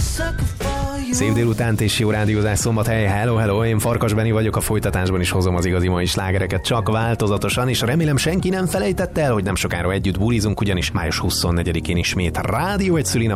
Szép délutánt és jó rádiózás Szombathely. Hello, hello, én Farkas Benni vagyok, a folytatásban is hozom az igazi mai slágereket, csak változatosan, és remélem senki nem felejtette el, hogy nem sokára együtt bulizunk, ugyanis május 24-én ismét Rádió egy szülinap